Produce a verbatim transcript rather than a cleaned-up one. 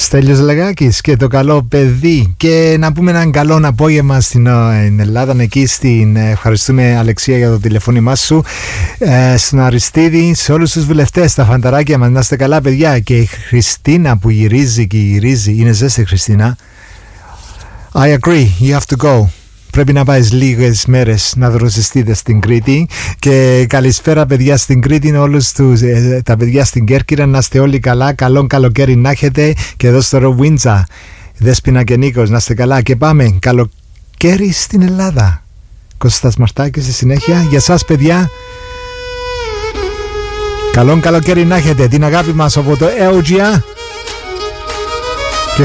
Στέλιος Λαγάκης και το καλό παιδί. Και να πούμε έναν καλό απόγευμα στην Ελλάδα, εκεί στην. Ευχαριστούμε, Αλεξία, για το τηλεφώνημά σου. Ε, στον Αριστίδη, σε όλους τους βουλευτές, τα φανταράκια μας, να είστε καλά, παιδιά. Και η Χριστίνα που γυρίζει και γυρίζει. Είναι ζέστη, Χριστίνα. I agree, you have to go. Πρέπει να πάεις λίγες μέρες να δροσιστείτε στην Κρήτη. Και καλησπέρα, παιδιά, στην Κρήτη, όλους τους, ε, τα παιδιά στην Κέρκυρα. Να είστε όλοι καλά. Καλό καλοκαίρι να έχετε. Και εδώ στο Ροβίντσα, Δέσποινα και Νίκος, να είστε καλά. Και πάμε καλοκαίρι στην Ελλάδα. Κώστας Μαρτάκης στη συνέχεια. Για σας, παιδιά, καλό καλοκαίρι να έχετε. Την αγάπη μας από το Έουτζια.